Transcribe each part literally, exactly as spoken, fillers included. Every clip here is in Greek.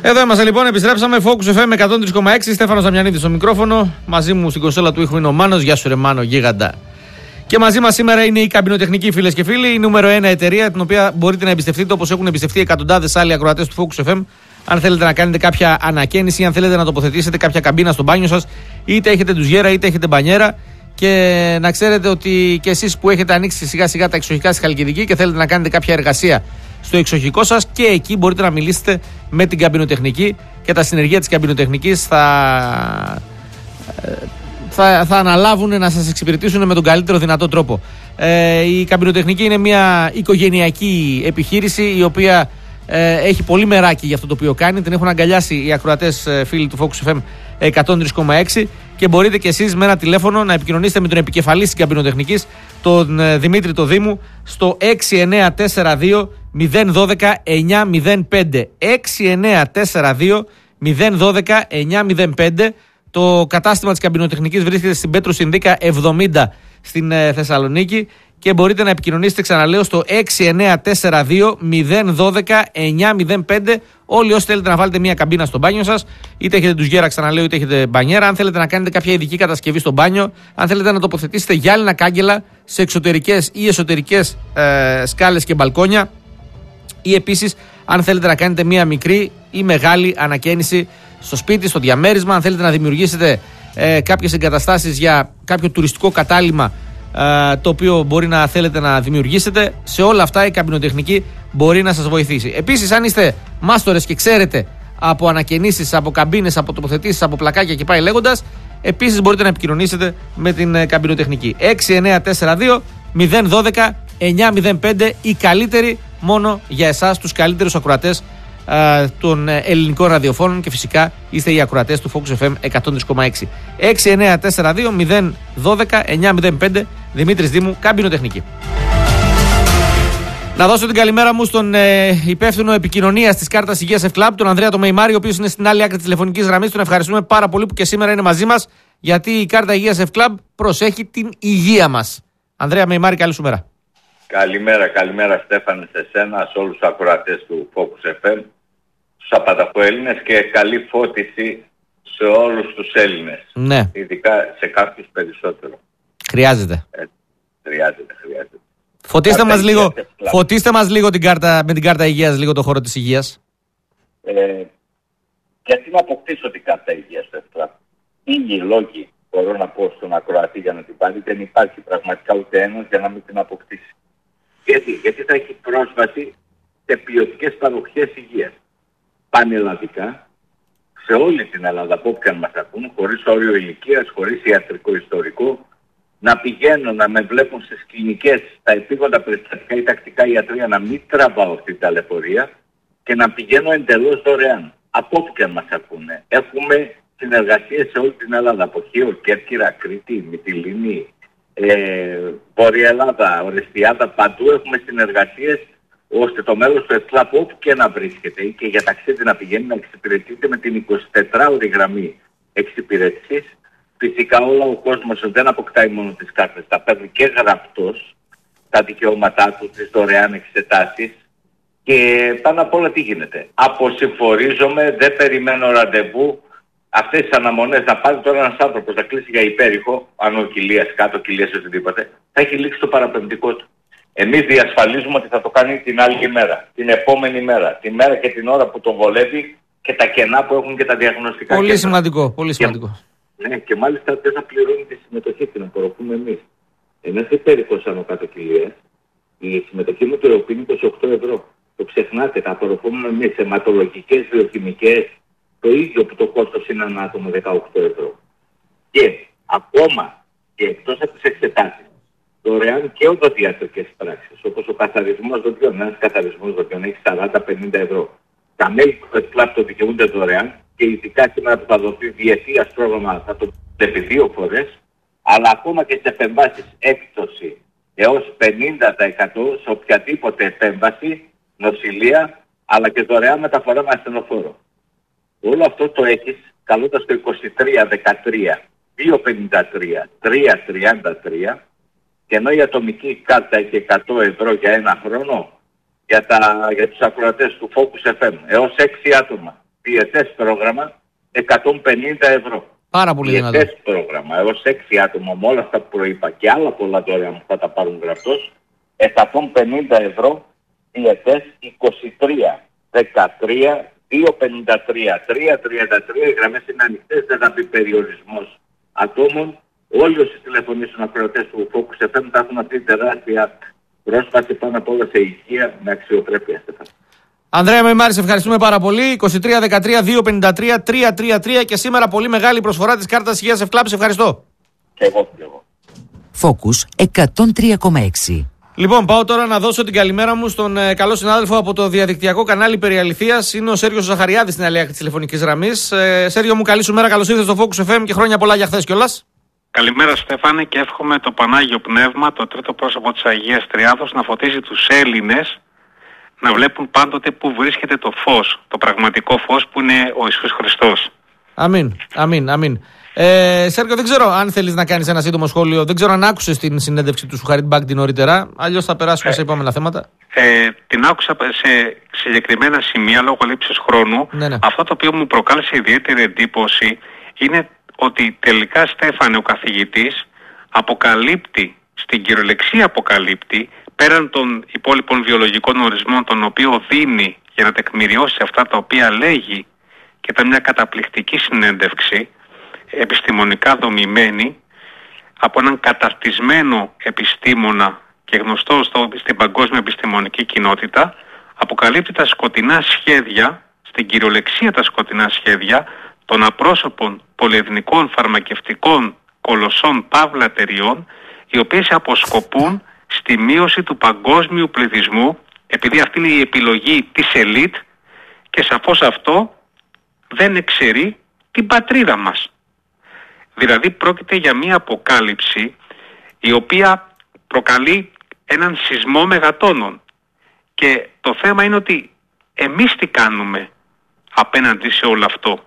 Εδώ είμαστε λοιπόν, επιστρέψαμε. Focus εφ εμ εκατόν τρία κόμμα έξι. Στέφανος Δαμιανίδης στο μικρόφωνο. Μαζί μου στην κονσόλα του ήχου είναι ο Μάνος. Γεια σου, ρε Μάνο, γίγαντα. Και μαζί μας σήμερα είναι η Καμπινοτεχνική, φίλες και φίλοι. Η νούμερο ένα εταιρεία, την οποία μπορείτε να εμπιστευτείτε όπως έχουν εμπιστευτεί εκατοντάδες άλλοι ακροατές του Focus εφ εμ. Αν θέλετε να κάνετε κάποια ανακαίνιση, αν θέλετε να τοποθετήσετε κάποια καμπίνα στο μπάνιο σας, είτε έχετε ντουζιέρα είτε έχετε μπανιέρα. Και να ξέρετε ότι και εσείς που έχετε ανοίξει σιγά σιγά τα εξοχικά στη Χαλκιδική και θέλετε να κάνετε κάποια εργασία στο εξοχικό σας, και εκεί μπορείτε να μιλήσετε με την Καμπινοτεχνική, και τα συνεργεία της Καμπινοτεχνικής θα, θα, θα αναλάβουν να σας εξυπηρετήσουν με τον καλύτερο δυνατό τρόπο. Ε, η Καμπινοτεχνική είναι μια οικογενειακή επιχείρηση, η οποία ε, έχει πολύ μεράκι για αυτό το οποίο κάνει. Την έχουν αγκαλιάσει οι ακροατές ε, φίλοι του Focus εφ εμ εκατόν τρία κόμμα έξι, και μπορείτε και εσείς με ένα τηλέφωνο να επικοινωνήσετε με τον επικεφαλής της Καμπινοτεχνικής, τον ε, Δημήτρη το Δήμου, στο έξι εννιά τέσσερα δύο μηδέν ένα δύο εννιά μηδέν πέντε. έξι εννιά τέσσερα δύο μηδέν ένα δύο εννιά μηδέν πέντε. Το κατάστημα της Καμπινοτεχνικής βρίσκεται στην Πέτρου Συνδίκα εβδομήντα στην ε, Θεσσαλονίκη, και μπορείτε να επικοινωνήσετε, ξαναλέω, στο έξι εννιά τέσσερα δύο μηδέν ένα δύο εννιά μηδέν πέντε. Όλοι όσοι θέλετε να βάλετε μια καμπίνα στο μπάνιο σας, είτε έχετε ντουζιέρα, ξαναλέω, είτε έχετε μπανιέρα, αν θέλετε να κάνετε κάποια ειδική κατασκευή στο μπάνιο, αν θέλετε να τοποθετήσετε γυάλινα κάγκελα σε εξωτερικές ή εσωτερικές ε, σκάλες και μπαλκόνια, ή επίσης αν θέλετε να κάνετε μια μικρή ή μεγάλη ανακαίνιση στο σπίτι, στο διαμέρισμα, αν θέλετε να δημιουργήσετε ε, κάποιες εγκαταστάσεις για κάποιο τουριστικό κατάλημα, Uh, το οποίο μπορεί να θέλετε να δημιουργήσετε. Σε όλα αυτά η Καμπινοτεχνική μπορεί να σας βοηθήσει. Επίσης, αν είστε μάστορες και ξέρετε από ανακαινήσεις, από καμπίνες, από τοποθετήσεις, από πλακάκια και πάει λέγοντας, επίσης μπορείτε να επικοινωνήσετε με την uh, Καμπινοτεχνική. έξι εννιά τέσσερα δύο μηδέν ένα δύο εννιά μηδέν πέντε, οι καλύτεροι μόνο για εσάς, τους καλύτερους ακροατές Uh, των uh, ελληνικών ραδιοφώνων, και φυσικά είστε οι ακροατές του Focus εφ εμ εκατόν τρία κόμμα έξι. έξι εννιά τέσσερα δύο μηδέν ένα δύο εννιά μηδέν πέντε. Δημήτρης Δήμου, Καμπινοτεχνική. Να δώσω την καλημέρα μου στον ε, υπεύθυνο επικοινωνίας της κάρτας υγείας F-Club, τον Ανδρέα τον Μεϊμάρη, ο οποίος είναι στην άλλη άκρη της τηλεφωνικής γραμμής. Τον ευχαριστούμε πάρα πολύ που και σήμερα είναι μαζί μας, γιατί η κάρτα υγείας F-Club προσέχει την υγεία μας. Ανδρέα Μεϊμάρη, καλή σου μέρα. Καλημέρα, καλημέρα Στέφανε, σε εσένα, σε όλους τους ακροατές του Focus εφ εμ, στους απανταχοέλληνες, και καλή φώτιση σε όλους τους Έλληνες. Ναι. Ειδικά σε κάποιους περισσότερο. Χρειάζεται. Ε, χρειάζεται, χρειάζεται. Φωτίστε μας, λίγο, φωτίστε μας λίγο την κάρτα, με την κάρτα υγείας, λίγο το χώρο της υγείας. Ε, γιατί να αποκτήσω την κάρτα υγείας, Εφτρά. Ήγοι λόγοι μπορώ να πω στον ακροατή για να την πάρει. Δεν υπάρχει πραγματικά ούτε ένας για να μην την αποκτήσει. Γιατί, γιατί θα έχει πρόσβαση σε ποιοτικές παροχές υγείας. Πανελλαδικά, σε όλη την Ελλάδα, από όποιον μας ακούν, χωρίς όριο ηλικίας, χωρίς ιατρικό ιστορικό, να πηγαίνουν να με βλέπουν στις κλινικές, στα επίγοντα περιστατικά ή τακτικά ιατρία, να μην τραβάω αυτή την ταλαιπωρία και να πηγαίνω εντελώς δωρεάν. Από όποιον μας ακούνε. Έχουμε συνεργασίες σε όλη την Ελλάδα, από Χίο, Κέρκυρα, Κρήτη, Μυτιλήνη, ε, Βόρεια Ελλάδα, Ορεστιάδα, παντού έχουμε συνεργασίες, ώστε το μέλος του ΕΦΛΑΠ όπου και να βρίσκεται ή και για ταξίδι να πηγαίνει να εξυπηρετείται με την εικοσιτετράωρη γραμμή εξυπηρέτησης. Φυσικά όλα ο κόσμος δεν αποκτάει μόνο τις κάρτες, τα παίρνει και γραπτός τα δικαιώματά του, τις δωρεάν εξετάσεις, και πάνω απ' όλα τι γίνεται. Αποσυμφορίζομαι, δεν περιμένω ραντεβού. Αυτές τις αναμονές να πάρει τώρα ένας άνθρωπος να κλείσει για υπέρηχο, αν κοιλίας κάτω, κοιλίας οτιδήποτε, θα έχει λήξει το παραπεμπτικό του. Εμείς διασφαλίζουμε ότι θα το κάνει την άλλη ημέρα, την επόμενη μέρα, τη μέρα και την ώρα που τον βολεύει, και τα κενά που έχουν και τα διαγνωστικά. Πολύ κέντρα. σημαντικό, πολύ σημαντικό. Και, ναι, και μάλιστα δεν θα πληρώνει τη συμμετοχή, την απορροφούμε εμείς. Ένας υπέρηχος άνω κάτω κοιλίας, η συμμετοχή μου του ΕΟΠ είναι είκοσι οκτώ ευρώ. Το ξεχνάτε, τα απορροφούμε εμείς, αιματολογικές, βιοχημικές, το ίδιο που το κόστος είναι ένα άτομο δεκαοκτώ ευρώ. Και ακόμα και εκτός από τις εξετάσεις, δωρεάν και οδοντιατρικές πράξεις, όπως ο καθαρισμός δοντιών. Ένας καθαρισμός δοντιών έχει σαράντα με πενήντα ευρώ. Τα μέλη του ΕΦΛΑΠ το δικαιούνται δωρεάν, και ειδικά σήμερα που θα δοθεί διετίας πρόγραμμα θα το βλέπει δύο φορές, αλλά ακόμα και σε επεμβάσεις έκπτωση έως πενήντα τοις εκατό σε οποιαδήποτε επέμβαση, νοσηλεία, αλλά και δωρεάν μεταφορά με ασθενοφόρο. Όλο αυτό το έχεις καλώντας το είκοσι τρία δεκατρία δύο πενήντα τρία τρία τριάντα τρία, και ενώ η ατομική κάρτα έχει εκατό ευρώ για ένα χρόνο, για, τα, για τους ακροατές του Focus εφ εμ έως έξι άτομα διετές πρόγραμμα εκατόν πενήντα ευρώ. Πάρα πολύ δυνατό. Διετές πρόγραμμα έως έξι άτομα με όλα αυτά που προείπα και άλλα πολλά τώρα μου θα τα πάρουν γραπτός. εκατόν πενήντα ευρώ διετές είκοσι τρία δεκατρία δύο πενήντα τρία τρία τριάντα τρία. Οι γραμμές είναι ανοιχτές, δεν θα μπει περιορισμός ατόμων. Όλοι όσοι τηλεφωνήσουν ακροατές του Focus εφ εμ θα έχουν αυτή την τεράστια πρόσβαση πάνω απ' όλα σε υγεία με αξιοπρέπεια. Ανδρέα Μεϊμάρη, σε ευχαριστούμε πάρα πολύ. είκοσι τρία δεκατρία δύο πενήντα τρία τρία τριάντα τρία και σήμερα πολύ μεγάλη προσφορά της κάρτας υγείας Ευκλάμπ. Σε ευχαριστώ. Και εγώ, και εγώ. Focus εκατόν τρία κόμμα έξι. Λοιπόν, πάω τώρα να δώσω την καλημέρα μου στον ε, καλό συνάδελφο από το διαδικτυακό κανάλι Περιαληθείας. Είναι ο Σέργιος Ζαχαριάδης στην αλέα της τηλεφωνικής γραμμής. Ε, Σέργιο μου, καλή σου μέρα, καλώς ήρθες στο Focus εφ εμ και χρόνια πολλά για χθες κιόλας. Καλημέρα Στέφανε και εύχομαι το Πανάγιο Πνεύμα, το τρίτο πρόσωπο της Αγίας Τριάδος, να φωτίζει τους Έλληνες να βλέπουν πάντοτε που βρίσκεται το φως, το πραγματικό φως που είναι ο Ιησούς Χριστός. Αμήν, αμήν, αμήν. Ε, Σέργιο, δεν ξέρω αν θέλεις να κάνεις ένα σύντομο σχόλιο. Δεν ξέρω αν άκουσες την συνέντευξη του Σουχαρίτ Μπάνκτι νωρίτερα. Αλλιώς θα περάσουμε ε, σε επόμενα θέματα. Ε, την άκουσα σε συγκεκριμένα σημεία λόγω λήψης χρόνου. Ναι, ναι. Αυτό το οποίο μου προκάλεσε ιδιαίτερη εντύπωση είναι ότι τελικά, Στέφανε, ο καθηγητής αποκαλύπτει, στην κυριολεξία αποκαλύπτει, πέραν των υπόλοιπων βιολογικών ορισμών τον οποίο δίνει για να τεκμηριώσει αυτά τα οποία λέγει, και ήταν μια καταπληκτική συνέντευξη, επιστημονικά δομημένη, από έναν καταρτισμένο επιστήμονα και γνωστό στο, στην παγκόσμια επιστημονική κοινότητα, αποκαλύπτει τα σκοτεινά σχέδια, στην κυριολεξία τα σκοτεινά σχέδια των απρόσωπων πολυεθνικών φαρμακευτικών κολοσσών παύλα εταιριών, οι οποίες αποσκοπούν στη μείωση του παγκόσμιου πληθυσμού, επειδή αυτή είναι η επιλογή της ελίτ και σαφώς αυτό δεν εξαιρεί την πατρίδα μας. Δηλαδή πρόκειται για μια αποκάλυψη η οποία προκαλεί έναν σεισμό μεγατόνων. Και το θέμα είναι ότι εμείς τι κάνουμε απέναντι σε όλο αυτό.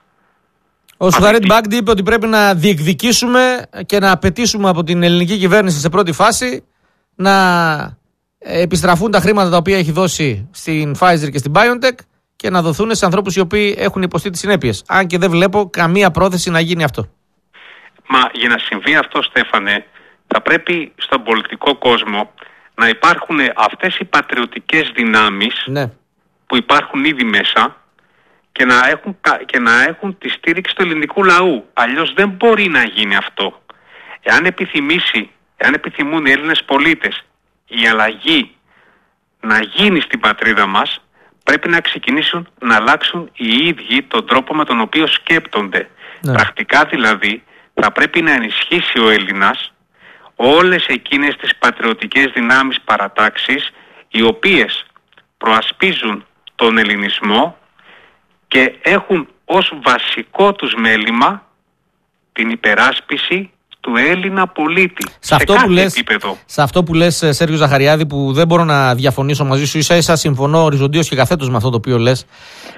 Ο Σουχαρίτ Μπάνκτι είπε ότι πρέπει να διεκδικήσουμε και να απαιτήσουμε από την ελληνική κυβέρνηση σε πρώτη φάση να επιστραφούν τα χρήματα τα οποία έχει δώσει στην Pfizer και στην BioNTech και να δοθούν σε ανθρώπους οι οποίοι έχουν υποστεί τις συνέπειες. Αν και δεν βλέπω καμία πρόθεση να γίνει αυτό. Μα για να συμβεί αυτό, Στέφανε, θα πρέπει στον πολιτικό κόσμο να υπάρχουν αυτές οι πατριωτικές δυνάμεις, ναι, που υπάρχουν ήδη μέσα και να έχουν, και να έχουν τη στήριξη του ελληνικού λαού. Αλλιώς δεν μπορεί να γίνει αυτό. Εάν επιθυμήσει, εάν επιθυμούν οι Έλληνες πολίτες η αλλαγή να γίνει στην πατρίδα μας, πρέπει να ξεκινήσουν να αλλάξουν οι ίδιοι τον τρόπο με τον οποίο σκέπτονται. Ναι. Πρακτικά δηλαδή θα πρέπει να ενισχύσει ο Έλληνας όλες εκείνες τις πατριωτικές δυνάμεις παρατάξεις οι οποίες προασπίζουν τον ελληνισμό και έχουν ως βασικό τους μέλημα την υπεράσπιση του Έλληνα πολίτη σε, σε αυτό κάθε που λες, επίπεδο. Σε αυτό που λες, Σέργιο Ζαχαριάδη, που δεν μπορώ να διαφωνήσω μαζί σου, ίσα ίσα συμφωνώ οριζοντίως και καθέτως με αυτό το οποίο λες.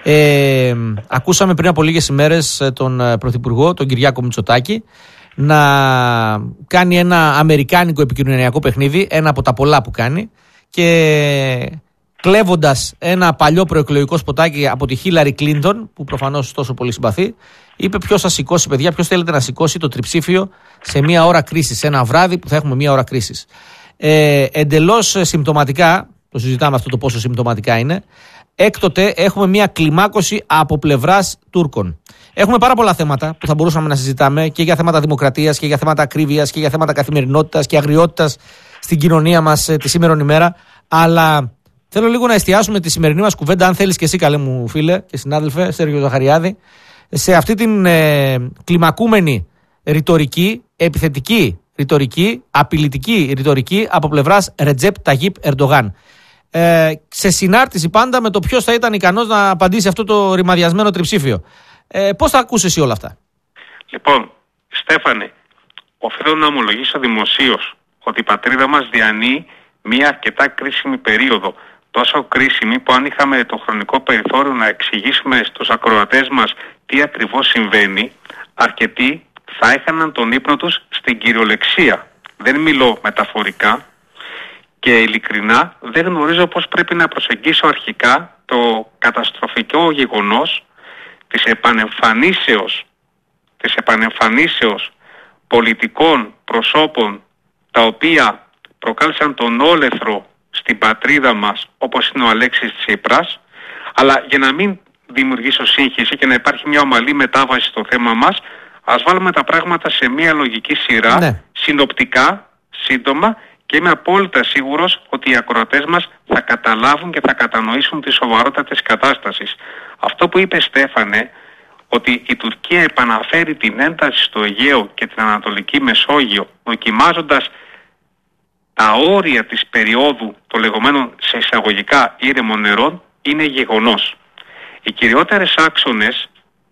Ε, ακούσαμε πριν από λίγες ημέρες τον Πρωθυπουργό, τον Κυριάκο Μητσοτάκη, να κάνει ένα αμερικάνικο επικοινωνιακό παιχνίδι, ένα από τα πολλά που κάνει, και κλέβοντας ένα παλιό προεκλογικό σποτάκι από τη Χίλαρη Κλίντον, που προφανώς τόσο πολύ συμπαθεί, είπε ποιος θα σηκώσει, παιδιά, ποιος θέλετε να σηκώσει το τριψήφιο σε μία ώρα κρίσης, σε ένα βράδυ που θα έχουμε μία ώρα κρίσης. Ε, εντελώς συμπτωματικά, το συζητάμε αυτό το πόσο συμπτωματικά είναι, έκτοτε έχουμε μία κλιμάκωση από πλευράς Τούρκων. Έχουμε πάρα πολλά θέματα που θα μπορούσαμε να συζητάμε και για θέματα δημοκρατίας και για θέματα ακρίβειας και για θέματα καθημερινότητας και αγριότητας στην κοινωνία μας τη σήμερον ημέρα. Αλλά θέλω λίγο να εστιάσουμε τη σημερινή μας κουβέντα, αν θέλεις και εσύ, καλέ μου φίλε και συνάδελφε, Σέργιο Ζαχαριάδη, σε αυτή την ε, κλιμακούμενη ρητορική, επιθετική ρητορική, απειλητική ρητορική από πλευράς Ρετζέπ Ταγίπ Ερντογάν. Ε, σε συνάρτηση πάντα με το ποιος θα ήταν ικανός να απαντήσει αυτό το ρημαδιασμένο τριψήφιο. Ε, πώς θα ακούσεις εσύ όλα αυτά? Λοιπόν, Στέφανε, οφείλω να ομολογήσω δημοσίως ότι η πατρίδα μας διανύει μια αρκετά κρίσιμη περίοδο. Τόσο κρίσιμη που αν είχαμε το χρονικό περιθώριο να εξηγήσουμε στους ακροατές μας τι ακριβώς συμβαίνει, αρκετοί θα έχαναν τον ύπνο τους στην κυριολεξία. Δεν μιλώ μεταφορικά και ειλικρινά δεν γνωρίζω πώς πρέπει να προσεγγίσω αρχικά το καταστροφικό γεγονός της επανεμφανίσεως, της επανεμφανίσεως πολιτικών προσώπων τα οποία προκάλεσαν τον όλεθρο στην πατρίδα μας, όπως είναι ο Αλέξης Τσίπρας, αλλά για να μην δημιουργήσω σύγχυση και να υπάρχει μια ομαλή μετάβαση στο θέμα μας, ας βάλουμε τα πράγματα σε μια λογική σειρά, ναι. συνοπτικά, σύντομα, και είμαι απόλυτα σίγουρος ότι οι ακροατές μας θα καταλάβουν και θα κατανοήσουν τη σοβαρότητα της κατάστασης. Αυτό που είπε, Στέφανε, ότι η Τουρκία επαναφέρει την ένταση στο Αιγαίο και την Ανατολική Μεσόγειο, δοκιμάζοντας τα όρια της περίοδου των λεγόμενων σε εισαγωγικά ήρεμων νερών, είναι γεγονός. Οι κυριότερες άξονες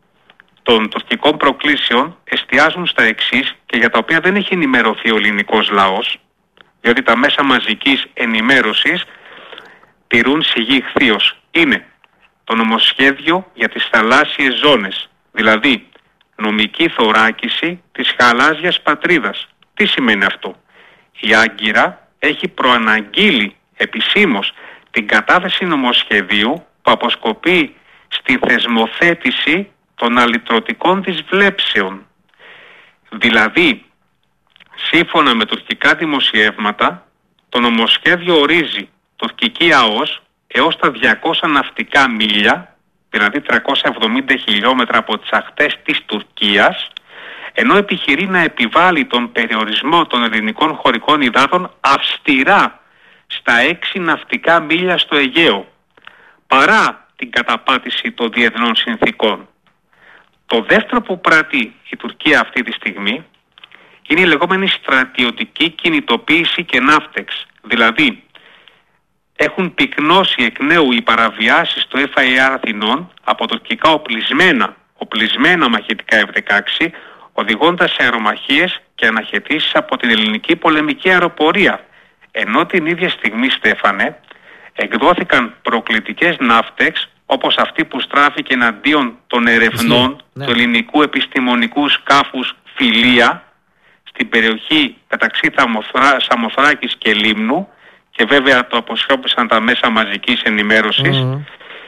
των τουρκικών προκλήσεων εστιάζουν στα εξής και για τα οποία δεν έχει ενημερωθεί ο ελληνικός λαός, διότι τα μέσα μαζικής ενημέρωσης τηρούν σιγή ηχθείως. Είναι το νομοσχέδιο για τις θαλάσσιες ζώνες, δηλαδή νομική θωράκιση της γαλάζιας πατρίδας. Τι σημαίνει αυτό? Η Άγκυρα έχει προαναγγείλει επισήμως την κατάθεση νομοσχεδίου που αποσκοπεί στη θεσμοθέτηση των αλυτρωτικών της βλέψεων. Δηλαδή, σύμφωνα με τουρκικά δημοσιεύματα, το νομοσχέδιο ορίζει τουρκική ΑΟΣ έως τα διακόσια ναυτικά μίλια, δηλαδή τριακόσια εβδομήντα χιλιόμετρα από τις ακτές της Τουρκίας, ενώ επιχειρεί να επιβάλλει τον περιορισμό των ελληνικών χωρικών υδάτων αυστηρά στα έξι ναυτικά μίλια στο Αιγαίο, παρά την καταπάτηση των διεθνών συνθήκων. Το δεύτερο που πράττει η Τουρκία αυτή τη στιγμή είναι η λεγόμενη στρατιωτική κινητοποίηση και ναύτεξ. Δηλαδή, έχουν πυκνώσει εκ νέου οι παραβιάσεις του εφ άι αρ Αθηνών από τουρκικά οπλισμένα, οπλισμένα μαχητικά εφ δεκαέξι, οδηγώντας σε αερομαχίες και αναχαιτήσεις από την ελληνική πολεμική αεροπορία. Ενώ την ίδια στιγμή, Στέφανε, εκδόθηκαν προκλητικές ναύτεξ, όπως αυτή που στράφηκε εναντίον των ερευνών ναι. του ελληνικού επιστημονικού σκάφους Φιλία στην περιοχή μεταξύ Σαμοθρά, Σαμοθράκης και Λίμνου, και βέβαια το αποσιώπησαν τα μέσα μαζικής ενημέρωσης, mm.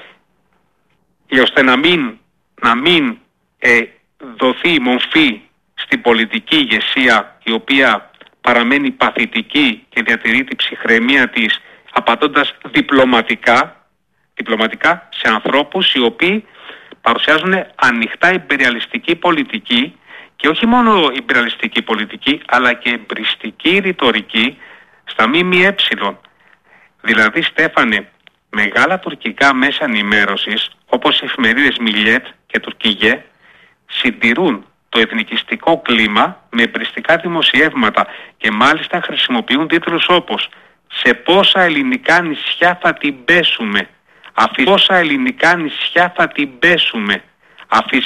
ώστε να μην, να μην ε, δοθεί μορφή στην πολιτική ηγεσία, η οποία παραμένει παθητική και διατηρεί την ψυχραιμία της, απαντώντας διπλωματικά, διπλωματικά σε ανθρώπους οι οποίοι παρουσιάζουν ανοιχτά ιμπεριαλιστική πολιτική, και όχι μόνο ιμπεριαλιστική πολιτική, αλλά και εμπριστική ρητορική στα ΜΜΕ. Δηλαδή, Στέφανε, μεγάλα τουρκικά μέσα ενημέρωσης, όπως οι εφημερίδες Μιλιέτ και Τουρκιγέ, συντηρούν το εθνικιστικό κλίμα με εμπριστικά δημοσιεύματα και μάλιστα χρησιμοποιούν τίτλους όπως «Σε πόσα ελληνικά νησιά θα την πέσουμε», «Αφή πόσα ελληνικά νησιά θα την πέσουμε», «Αφή